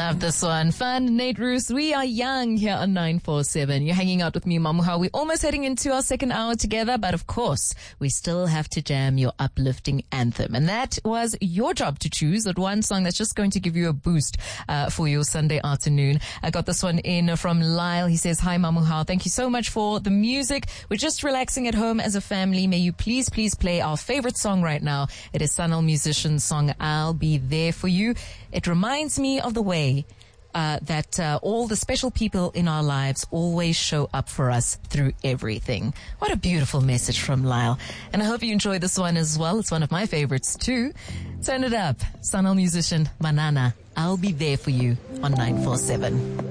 Love this one. Fun, Nate Roos. We are young here on 947. You're hanging out with me, Mamuha. We're almost heading into our second hour together, but of course, we still have to jam your uplifting anthem. And that was your job to choose that one song that's just going to give you a boost for your Sunday afternoon. I got this one in from Lyle. He says, "Hi, Mamuha. Thank you so much for the music. We're just relaxing at home as a family. May you please play our favorite song right now. It is Sanal Musician's song, I'll Be There For You. It reminds me of the way that all the special people in our lives always show up for us through everything." What a beautiful message from Lyle. And I hope you enjoy this one as well. It's one of my favorites too. Turn it up. Sanal Musician, Manana, I'll Be There For You on 947.